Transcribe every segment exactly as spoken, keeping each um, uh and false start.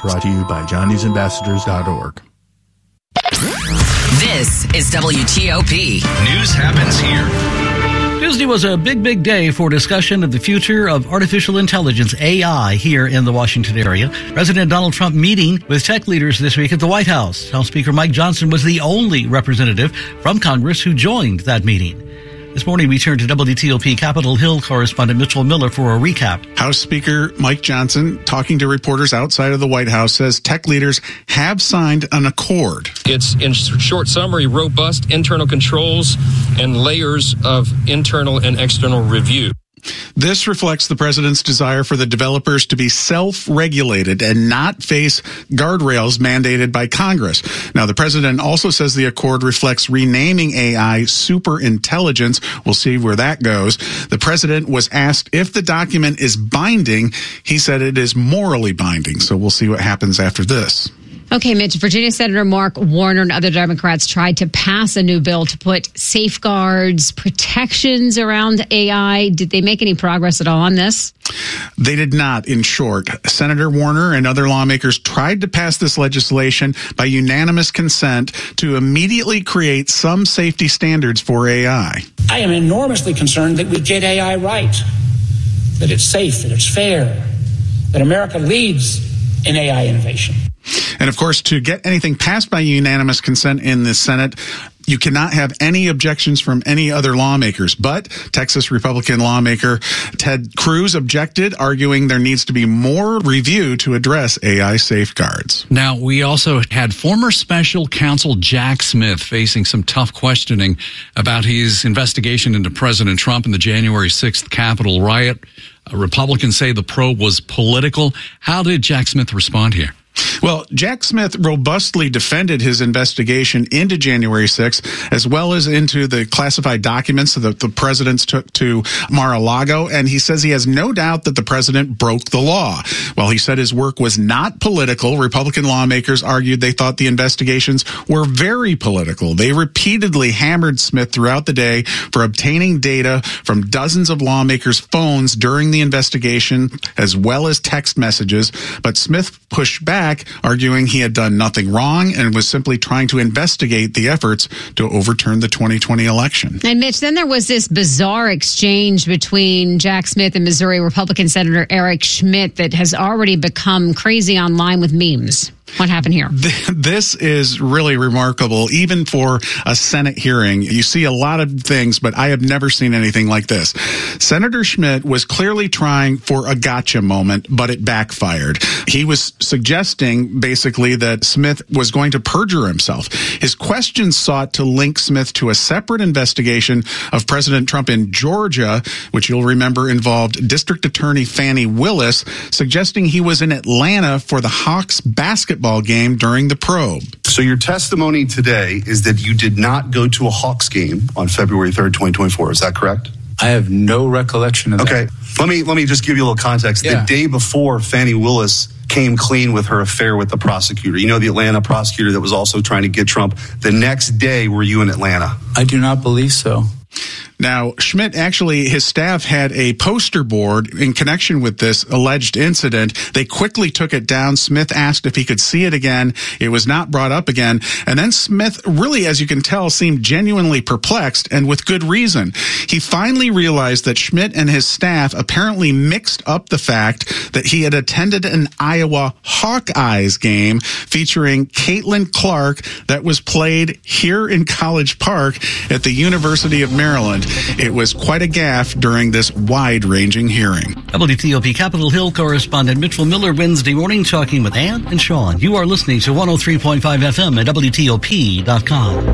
Brought to you by Johnny's Ambassadors dot org. This is W T O P. News happens here. Tuesday was a big, big day for discussion of the future of artificial intelligence, A I, here in the Washington area. President Donald Trump meeting with tech leaders this week at the White House. House Speaker Mike Johnson was the only representative from Congress who joined that meeting. This morning, we turn to W T O P Capitol Hill correspondent Mitchell Miller for a recap. House Speaker Mike Johnson, talking to reporters outside of the White House, says tech leaders have signed an accord. It's, in short summary, robust internal controls and layers of internal and external review. This reflects the president's desire for the developers to be self-regulated and not face guardrails mandated by Congress. Now, the president also says the accord reflects renaming A I superintelligence. We'll see where that goes. The president was asked if the document is binding. He said it is morally binding. So we'll see what happens after this. Okay, Mitch, Virginia Senator Mark Warner and other Democrats tried to pass a new bill to put safeguards, protections around A I. Did they make any progress at all on this? They did not, in short. Senator Warner and other lawmakers tried to pass this legislation by unanimous consent to immediately create some safety standards for A I. I am enormously concerned that we get A I right, that it's safe, that it's fair, that America leads in A I innovation. And of course, to get anything passed by unanimous consent in the Senate, you cannot have any objections from any other lawmakers. But Texas Republican lawmaker Ted Cruz objected, arguing there needs to be more review to address A I safeguards. Now, we also had former special counsel Jack Smith facing some tough questioning about his investigation into President Trump and the January sixth Capitol riot. Republicans say the probe was political. How did Jack Smith respond here? Well, Jack Smith robustly defended his investigation into January sixth, as well as into the classified documents that the presidents took to Mar-a-Lago, and he says he has no doubt that the president broke the law. While he said his work was not political, Republican lawmakers argued they thought the investigations were very political. They repeatedly hammered Smith throughout the day for obtaining data from dozens of lawmakers' phones during the investigation, as well as text messages, but Smith pushed back, arguing he had done nothing wrong and was simply trying to investigate the efforts to overturn the twenty twenty election. And Mitch, then there was this bizarre exchange between Jack Smith and Missouri Republican Senator Eric Schmidt that has already become crazy online with memes. What happened here? This is really remarkable, even for a Senate hearing. You see a lot of things, but I have never seen anything like this. Senator Schmidt was clearly trying for a gotcha moment, but it backfired. He was suggesting, basically, that Smith was going to perjure himself. His questions sought to link Smith to a separate investigation of President Trump in Georgia, which you'll remember involved District Attorney Fani Willis, suggesting he was in Atlanta for the Hawks basketball game during the probe. So your testimony today is that you did not go to a Hawks game on February third, twenty twenty-four. Is that correct? I have no recollection of that. Okay. Let me let me just give you a little context. Yeah. The day before, Fani Willis came clean with her affair with the prosecutor. You know, the Atlanta prosecutor that was also trying to get Trump. The next day, were you in Atlanta? I do not believe so. Now, Schmidt, actually, his staff had a poster board in connection with this alleged incident. They quickly took it down. Smith asked if he could see it again. It was not brought up again. And then Smith really, as you can tell, seemed genuinely perplexed, and with good reason. He finally realized that Schmidt and his staff apparently mixed up the fact that he had attended an Iowa Hawkeyes game featuring Caitlin Clark that was played here in College Park at the University of Maryland. It was quite a gaffe during this wide-ranging hearing. W T O P Capitol Hill correspondent Mitchell Miller Wednesday morning talking with Ann and Sean. You are listening to one oh three point five F M at W T O P dot com.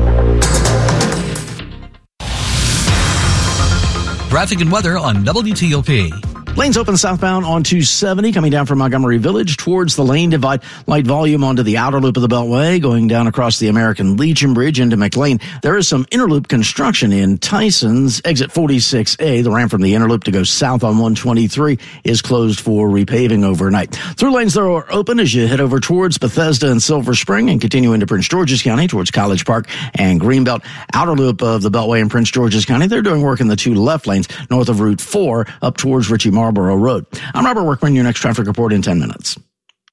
Traffic and weather on W T O P. Lanes open southbound on two seventy, coming down from Montgomery Village towards the lane divide. Light volume onto the outer loop of the Beltway, going down across the American Legion Bridge into McLean. There is some interloop construction in Tyson's. Exit forty-six A, the ramp from the interloop to go south on one twenty-three, is closed for repaving overnight. Through lanes, though, are open as you head over towards Bethesda and Silver Spring and continue into Prince George's County towards College Park and Greenbelt. Outer loop of the Beltway in Prince George's County, they're doing work in the two left lanes north of Route four up towards Ritchie Marlboro Road. I'm Robert Workman, your next traffic report in ten minutes.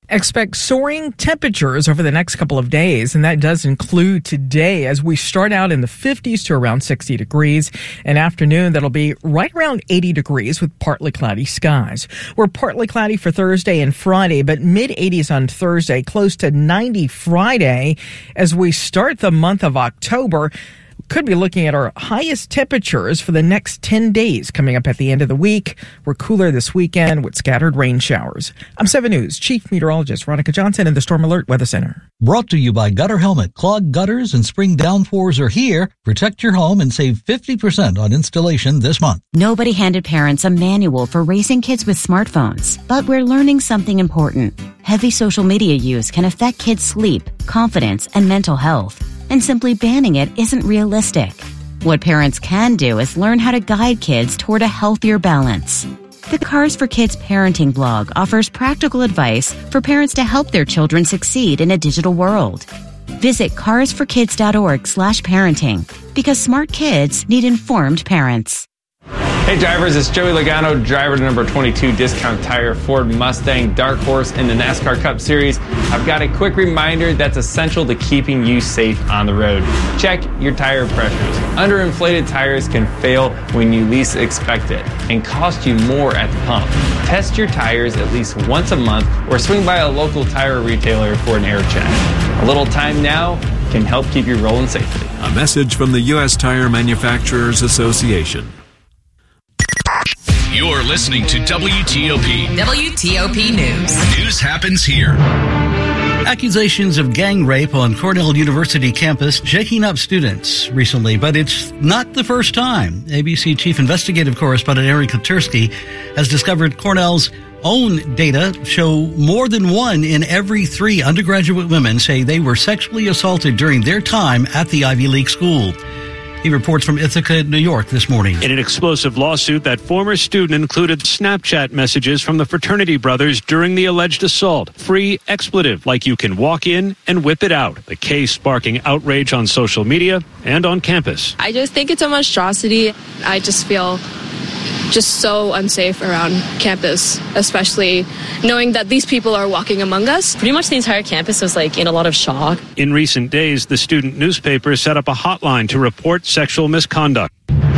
Expect soaring temperatures over the next couple of days, and that does include today as we start out in the fifties to around sixty degrees. An afternoon that'll be right around eighty degrees with partly cloudy skies. We're partly cloudy for Thursday and Friday, but mid-eighties on Thursday, close to ninety Friday. As we start the month of October, could be looking at our highest temperatures for the next ten days coming up at the end of the week. We're cooler this weekend with scattered rain showers. I'm seven News Chief Meteorologist Veronica Johnson in the Storm Alert Weather Center. Brought to you by Gutter Helmet. Clogged gutters and spring downpours are here. Protect your home and save fifty percent on installation this month. Nobody handed parents a manual for raising kids with smartphones, but we're learning something important. Heavy social media use can affect kids' sleep, confidence, and mental health. And simply banning it isn't realistic. What parents can do is learn how to guide kids toward a healthier balance. The Cars for Kids parenting blog offers practical advice for parents to help their children succeed in a digital world. Visit cars for kids dot org slash parenting because smart kids need informed parents. Hey drivers, it's Joey Logano, driver to number twenty-two Discount Tire Ford Mustang Dark Horse in the NASCAR Cup Series. I've got a quick reminder that's essential to keeping you safe on the road. Check your tire pressures. Underinflated tires can fail when you least expect it and cost you more at the pump. Test your tires at least once a month or swing by a local tire retailer for an air check. A little time now can help keep you rolling safely. A message from the U S Tire Manufacturers Association. You're listening to W T O P. W T O P News. News happens here. Accusations of gang rape on Cornell University campus shaking up students recently, but it's not the first time. A B C Chief Investigative Correspondent Eric Katursky has discovered Cornell's own data show more than one in every three undergraduate women say they were sexually assaulted during their time at the Ivy League school. He reports from Ithaca, New York this morning. In an explosive lawsuit, that former student included Snapchat messages from the fraternity brothers during the alleged assault. Free expletive, like you can walk in and whip it out. The case sparking outrage on social media and on campus. I just think it's a monstrosity. I just feel just so unsafe around campus, especially knowing that these people are walking among us. Pretty much the entire campus was like in a lot of shock. In recent days, the student newspaper set up a hotline to report sexual misconduct.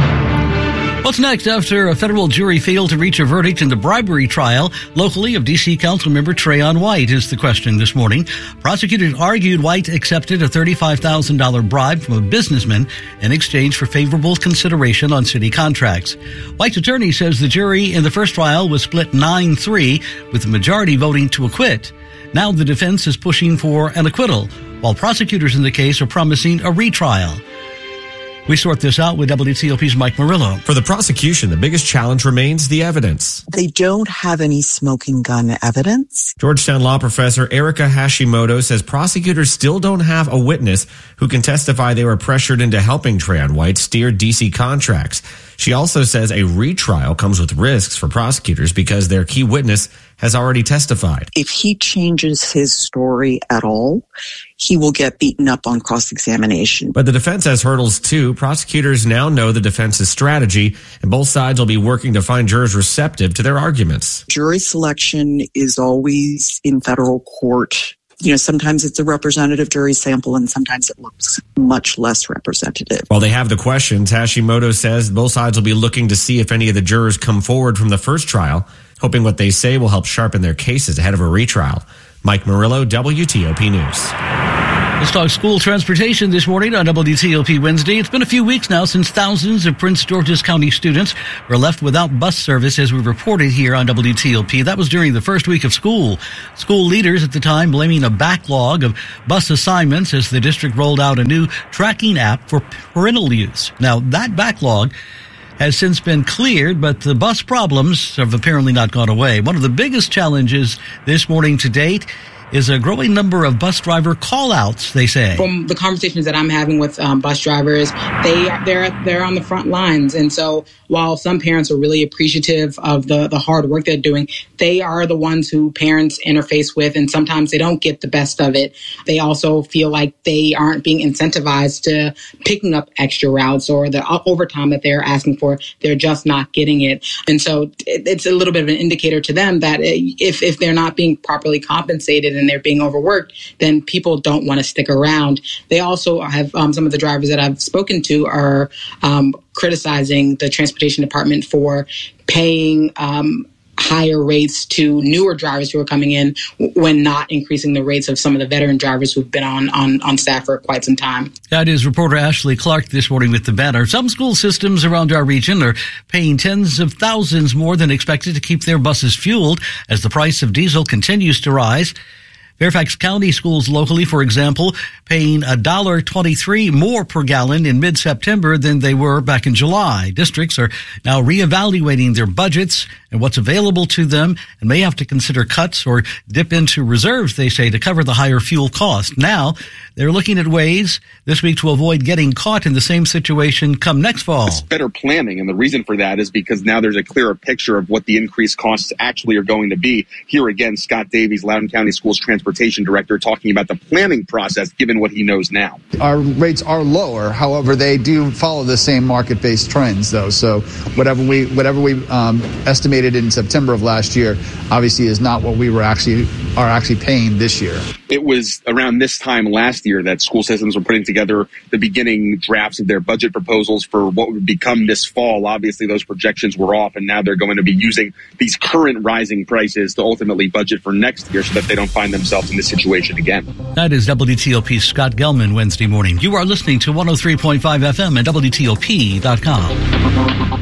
What's next after a federal jury failed to reach a verdict in the bribery trial locally of D C Councilmember Trayon White is the question this morning. Prosecutors argued White accepted a thirty-five thousand dollars bribe from a businessman in exchange for favorable consideration on city contracts. White's attorney says the jury in the first trial was split nine three, with the majority voting to acquit. Now the defense is pushing for an acquittal, while prosecutors in the case are promising a retrial. We sort this out with W T O P's Mike Murillo. For the prosecution, the biggest challenge remains the evidence. They don't have any smoking gun evidence. Georgetown law professor Erica Hashimoto says prosecutors still don't have a witness who can testify they were pressured into helping Trayon White steer D C contracts. She also says a retrial comes with risks for prosecutors because their key witness has already testified. If he changes his story at all, he will get beaten up on cross-examination. But the defense has hurdles too. Prosecutors now know the defense's strategy, and both sides will be working to find jurors receptive to their arguments. Jury selection is always in federal court. You know, sometimes it's a representative jury sample and sometimes it looks much less representative. While they have the questions, Hashimoto says both sides will be looking to see if any of the jurors come forward from the first trial, hoping what they say will help sharpen their cases ahead of a retrial. Mike Murillo, W T O P News. Let's talk school transportation this morning on W T O P Wednesday. It's been a few weeks now since thousands of Prince George's County students were left without bus service, as we reported here on W T O P. That was during the first week of school. School leaders at the time blaming a backlog of bus assignments as the district rolled out a new tracking app for parental use. Now, that backlog has since been cleared, but the bus problems have apparently not gone away. One of the biggest challenges this morning to date is a growing number of bus driver call-outs, they say. From the conversations that I'm having with um, bus drivers, they, they're, they're on the front lines. And so while some parents are really appreciative of the, the hard work they're doing, they are the ones who parents interface with, and sometimes they don't get the best of it. They also feel like they aren't being incentivized to picking up extra routes or the overtime that they're asking for. They're just not getting it. And so it's a little bit of an indicator to them that if, if they're not being properly compensated and they're being overworked, then people don't want to stick around. They also have um, some of the drivers that I've spoken to are um, criticizing the transportation department for paying um, higher rates to newer drivers who are coming in when not increasing the rates of some of the veteran drivers who've been on, on, on staff for quite some time. That is reporter Ashley Clark this morning with the banner. Some school systems around our region are paying tens of thousands more than expected to keep their buses fueled as the price of diesel continues to rise. Fairfax County schools locally, for example, paying one dollar twenty-three more per gallon in mid-September than they were back in July. Districts are now reevaluating their budgets and what's available to them and may have to consider cuts or dip into reserves, they say, to cover the higher fuel cost. Now, they're looking at ways this week to avoid getting caught in the same situation come next fall. It's better planning, and the reason for that is because now there's a clearer picture of what the increased costs actually are going to be. Here again, Scott Davies, Loudoun County Schools Transportation Director, talking about the planning process given what he knows now. Our rates are lower, however, they do follow the same market-based trends, though. So whatever we whatever we um, estimated in September of last year, obviously, is not what we were actually are actually paying this year. It was around this time last year that school systems were putting together the beginning drafts of their budget proposals for what would become this fall. Obviously, those projections were off, and now they're going to be using these current rising prices to ultimately budget for next year so that they don't find themselves in this situation again. That is W T O P's Scott Gelman Wednesday morning. You are listening to one oh three point five F M and W T O P dot com.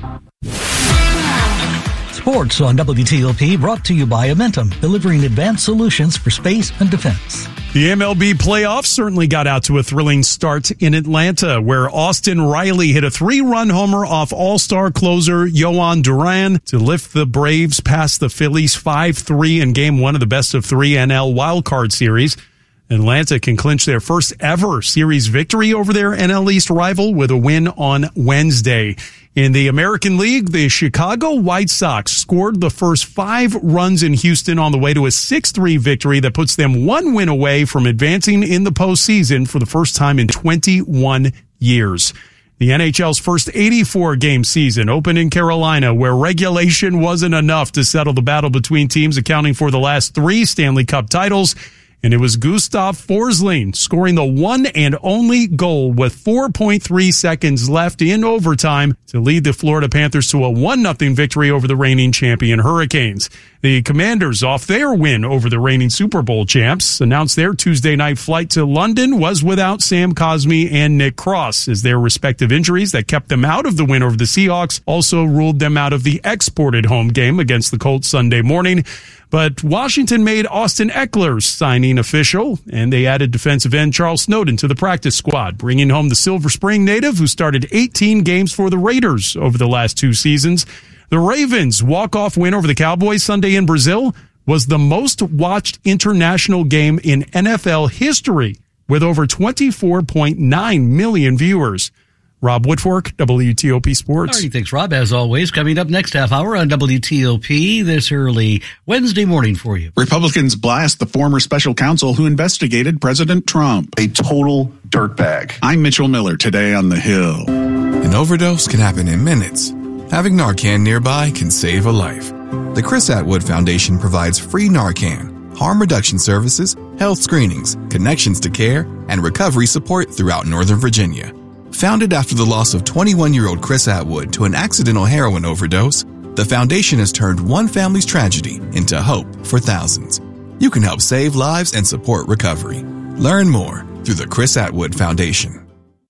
Sports on W T O P brought to you by Amentum, delivering advanced solutions for space and defense. The M L B playoffs certainly got out to a thrilling start in Atlanta, where Austin Riley hit a three-run homer off all-star closer Yohan Duran to lift the Braves past the Phillies five three in game one of the best-of-three N L wildcard series. Atlanta can clinch their first ever series victory over their N L East rival with a win on Wednesday. In the American League, the Chicago White Sox scored the first five runs in Houston on the way to a six three victory that puts them one win away from advancing in the postseason for the first time in twenty-one years. The N H L's first eighty-four game season opened in Carolina, where regulation wasn't enough to settle the battle between teams accounting for the last three Stanley Cup titles. And it was Gustav Forsling scoring the one and only goal with four point three seconds left in overtime to lead the Florida Panthers to a one nothing victory over the reigning champion Hurricanes. The Commanders, off their win over the reigning Super Bowl champs, announced their Tuesday night flight to London was without Sam Cosmi and Nick Cross, as their respective injuries that kept them out of the win over the Seahawks also ruled them out of the exported home game against the Colts Sunday morning. But Washington made Austin Eckler's signing official, and they added defensive end Charles Snowden to the practice squad, bringing home the Silver Spring native who started eighteen games for the Raiders over the last two seasons. The Ravens' walk-off win over the Cowboys Sunday in Brazil was the most watched international game in N F L history, with over twenty-four point nine million viewers. Rob Woodfork, W T O P Sports. All right, thanks, Rob. As always, coming up next half hour on W T O P this early Wednesday morning for you. Republicans blast the former special counsel who investigated President Trump. A total dirtbag. I'm Mitchell Miller, today on The Hill. An overdose can happen in minutes. Having Narcan nearby can save a life. The Chris Atwood Foundation provides free Narcan, harm reduction services, health screenings, connections to care, and recovery support throughout Northern Virginia. Founded after the loss of twenty-one-year-old Chris Atwood to an accidental heroin overdose, the foundation has turned one family's tragedy into hope for thousands. You can help save lives and support recovery. Learn more through the Chris Atwood Foundation.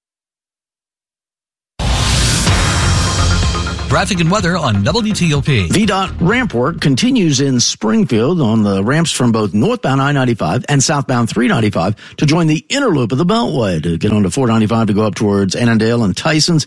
Traffic and weather on W T O P. V DOT ramp work continues in Springfield on the ramps from both northbound I ninety-five and southbound three ninety-five to join the inner loop of the Beltway. To get onto four ninety-five to go up towards Annandale and Tyson's,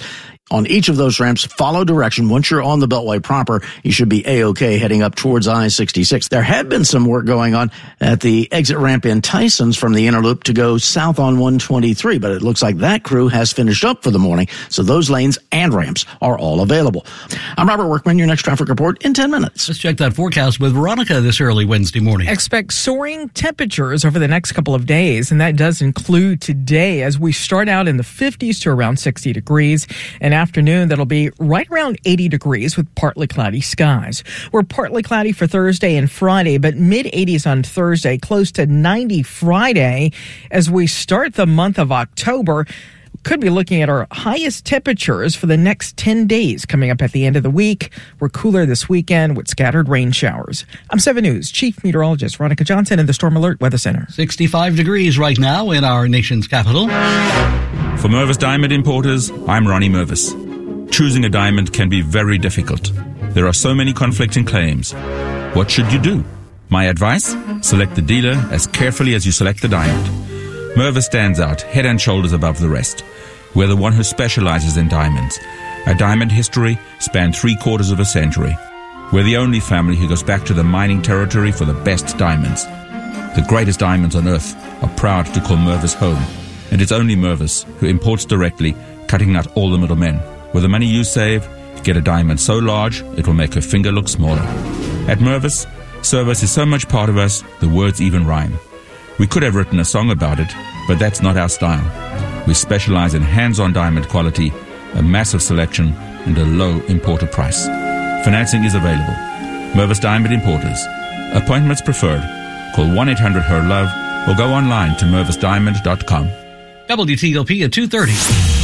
On each of those ramps, follow direction. Once you're on the Beltway proper, you should be A-OK heading up towards I sixty-six. There had been some work going on at the exit ramp in Tysons from the inner loop to go south on one twenty-three, but it looks like that crew has finished up for the morning, so those lanes and ramps are all available. I'm Robert Workman, your next traffic report in ten minutes. Let's check that forecast with Veronica this early Wednesday morning. Expect soaring temperatures over the next couple of days, and that does include today as we start out in the fifties to around sixty degrees. And afternoon, that'll be right around eighty degrees with partly cloudy skies. We're partly cloudy for Thursday and Friday, but mid eighties on Thursday, close to ninety Friday. As we start the month of October, could be looking at our highest temperatures for the next ten days coming up at the end of the week. We're cooler this weekend with scattered rain showers. I'm seven News Chief Meteorologist Veronica Johnson in the Storm Alert Weather Center. sixty-five degrees right now in our nation's capital. For Mervis Diamond Importers, I'm Ronnie Mervis. Choosing a diamond can be very difficult. There are so many conflicting claims. What should you do? My advice? Select the dealer as carefully as you select the diamond. Mervis stands out head and shoulders above the rest. We're the one who specializes in diamonds. Our diamond history spanned three quarters of a century. We're the only family who goes back to the mining territory for the best diamonds. The greatest diamonds on earth are proud to call Mervis home. And it's only Mervis who imports directly, cutting out all the middlemen. With the money you save, get a diamond so large it will make her finger look smaller. At Mervis, service is so much part of us, the words even rhyme. We could have written a song about it, but that's not our style. We specialize in hands-on diamond quality, a massive selection, and a low importer price. Financing is available. Mervis Diamond Importers. Appointments preferred. Call one eight hundred her love or go online to mervis diamond dot com. W T O P at two thirty.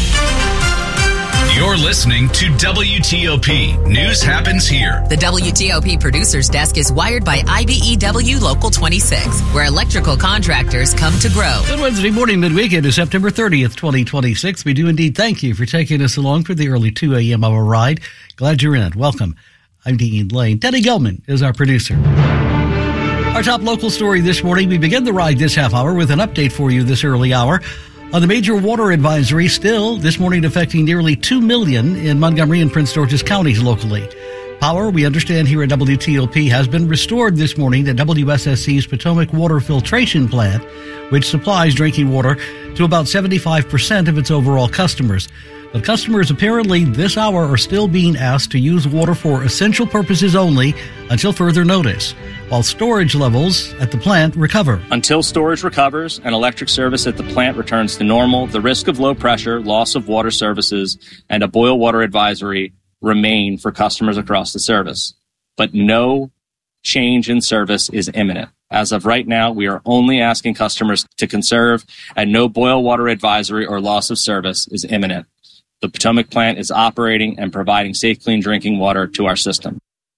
You're listening to W T O P. News happens here. The W T O P producer's desk is wired by I B E W Local twenty-six, where electrical contractors come to grow. Good Wednesday morning, midweek. It is September thirtieth, twenty twenty-six. We do indeed thank you for taking us along for the early two a.m. hour ride. Glad you're in. Welcome. I'm Dean Lane. Denny Gelman is our producer. Our top local story this morning. We begin the ride this half hour with an update for you this early hour on the major water advisory, still this morning affecting nearly two million in Montgomery and Prince George's counties locally. Power, we understand here at W T O P, has been restored this morning to W S S C's Potomac Water Filtration Plant, which supplies drinking water to about seventy-five percent of its overall customers. But customers apparently this hour are still being asked to use water for essential purposes only until further notice, while storage levels at the plant recover. Until storage recovers and electric service at the plant returns to normal, the risk of low pressure, loss of water services, and a boil water advisory remain for customers across the service. But no change in service is imminent. As of right now, we are only asking customers to conserve, and no boil water advisory or loss of service is imminent. The Potomac plant is operating and providing safe, clean drinking water to our system.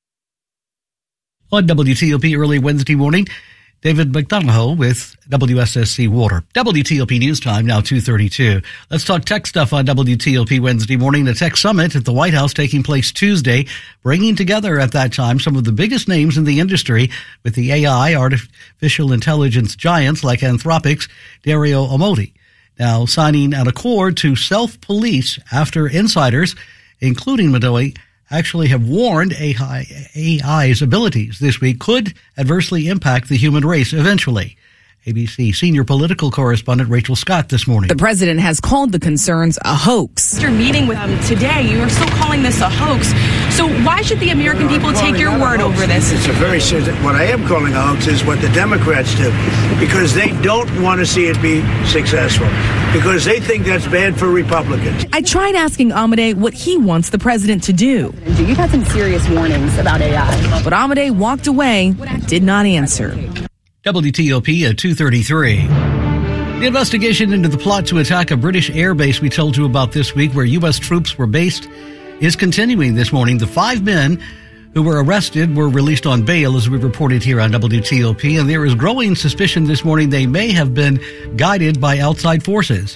On W T O P early Wednesday morning, David McDonough with W S S C Water. W T O P News Time, now two thirty-two. Let's talk tech stuff on W T O P Wednesday morning. The Tech Summit at the White House taking place Tuesday, bringing together at that time some of the biggest names in the industry with the A I, artificial intelligence giants like Anthropic's Dario Amodei. Now signing an accord to self-police after insiders, including Amodei, actually have warned A I's abilities this week could adversely impact the human race eventually. A B C senior political correspondent Rachel Scott this morning. The president has called the concerns a hoax. After meeting with them today, you are still calling this a hoax. So why should the American people take your word over this? It's a very what I am calling a hoax is what the Democrats do, because they don't want to see it be successful, because they think that's bad for Republicans. I tried asking Amodei what he wants the president to do. You've had some serious warnings about A I. But Amodei walked away and did not answer. W T O P at two thirty-three. The investigation into the plot to attack a British airbase we told you about this week where U S troops were based is continuing this morning. The five men who were arrested were released on bail, as we reported here on W T O P, and there is growing suspicion this morning they may have been guided by outside forces.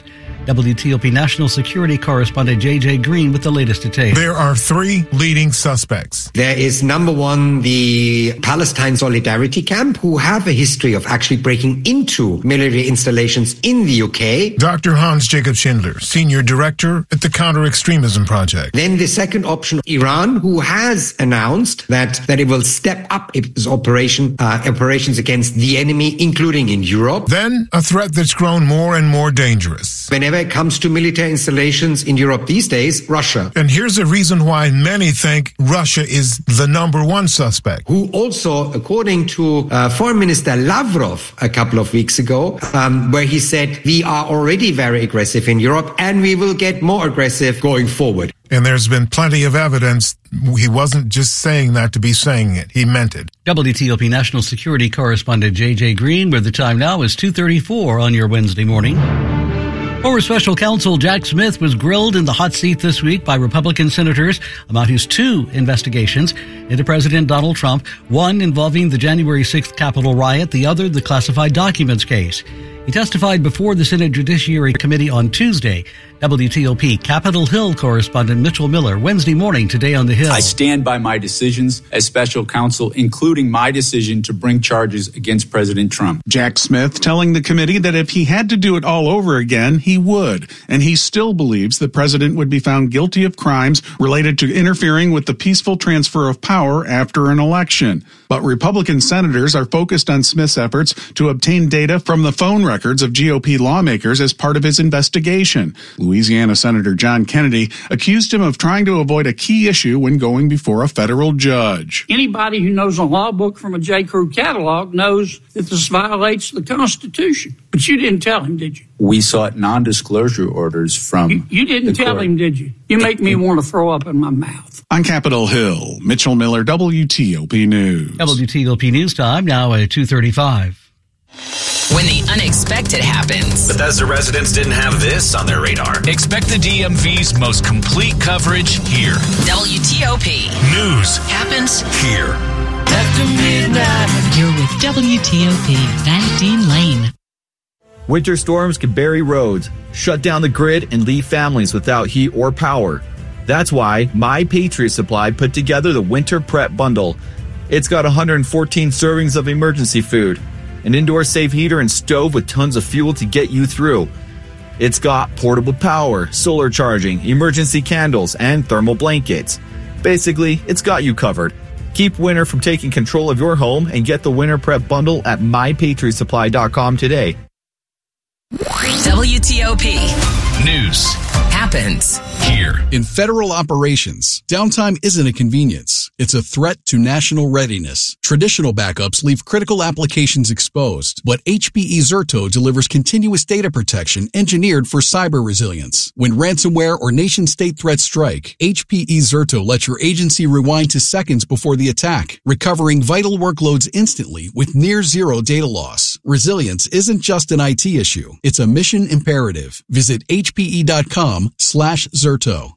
W T O P national security correspondent J J Green with the latest details. There are three leading suspects. There is number one, the Palestine Solidarity Camp, who have a history of actually breaking into military installations in the U K. Doctor Hans Jacob Schindler, Senior Director at the Counter-Extremism Project. Then the second option, Iran, who has announced that, that it will step up its operation, uh, operations against the enemy, including in Europe. Then a threat that's grown more and more dangerous. Whenever it comes to military installations in Europe these days, Russia. And here's a reason why many think Russia is the number one suspect. Who also, according to uh, Foreign Minister Lavrov a couple of weeks ago, um, where he said, we are already very aggressive in Europe and we will get more aggressive going forward. And there's been plenty of evidence he wasn't just saying that to be saying it. He meant it. W T O P national security correspondent J J Green, where the time now is two thirty-four on your Wednesday morning. Former special counsel Jack Smith was grilled in the hot seat this week by Republican senators about his two investigations into President Donald Trump, one involving the January sixth Capitol riot, the other the classified documents case. He testified before the Senate Judiciary Committee on Tuesday. W T O P Capitol Hill correspondent Mitchell Miller, Wednesday morning, Today on the Hill. I stand by my decisions as special counsel, including my decision to bring charges against President Trump. Jack Smith telling the committee that if he had to do it all over again, he would. And he still believes the president would be found guilty of crimes related to interfering with the peaceful transfer of power after an election. But Republican senators are focused on Smith's efforts to obtain data from the phone records of G O P lawmakers as part of his investigation. Louisiana Senator John Kennedy accused him of trying to avoid a key issue when going before a federal judge. Anybody who knows a law book from a J. Crew catalog knows that this violates the Constitution. But you didn't tell him, did you? We sought non-disclosure orders from You, you didn't tell court. him, did you? You make me want to throw up in my mouth. On Capitol Hill, Mitchell Miller, W T O P News. W T O P News Time now at two thirty-five. When the unexpected happens. Bethesda residents didn't have this on their radar. Expect the D M V's most complete coverage here. W T O P. News happens here. After midnight. You're with W T O P, Van Dean Lane. Winter storms can bury roads, shut down the grid, and leave families without heat or power. That's why My Patriot Supply put together the Winter Prep Bundle. It's got one hundred fourteen servings of emergency food, an indoor safe heater and stove with tons of fuel to get you through. It's got portable power, solar charging, emergency candles, and thermal blankets. Basically, it's got you covered. Keep winter from taking control of your home and get the Winter Prep Bundle at my patriot supply dot com today. W T O P. News happens here. In federal operations, downtime isn't a convenience. It's a threat to national readiness. Traditional backups leave critical applications exposed, but H P E Zerto delivers continuous data protection engineered for cyber resilience. When ransomware or nation-state threats strike, H P E Zerto lets your agency rewind to seconds before the attack, recovering vital workloads instantly with near zero data loss. Resilience isn't just an I T issue. It's a mission imperative. Visit H P E dot com slash Zerto.